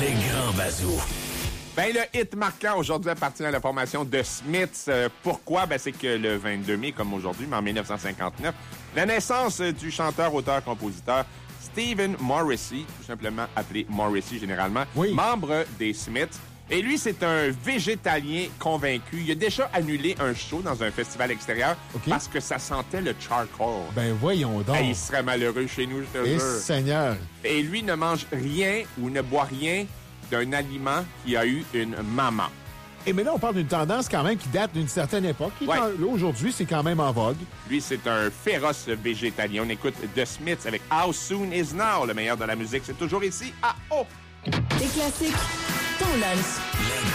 Les grands bazous. Ben, le hit marquant aujourd'hui appartient à la formation The Smiths. Pourquoi? Ben, c'est que le 22 mai, comme aujourd'hui, mais en 1959, la naissance du chanteur, auteur, compositeur Stephen Morrissey, tout simplement appelé Morrissey généralement, membre des Smiths. Et lui, c'est un végétalien convaincu. Il a déjà annulé un show dans un festival extérieur parce que ça sentait le charcoal. Ben voyons donc. Il serait malheureux chez nous, je te jure. Seigneur. Et lui ne mange rien ou ne boit rien d'un aliment qui a eu une maman. Et mais là, on parle d'une tendance quand même qui date d'une certaine époque. Là, aujourd'hui, c'est quand même en vogue. Lui, c'est un féroce végétalien. On écoute The Smiths avec How Soon Is Now, le meilleur de la musique. C'est toujours ici à O. Des classiques, ton lunch.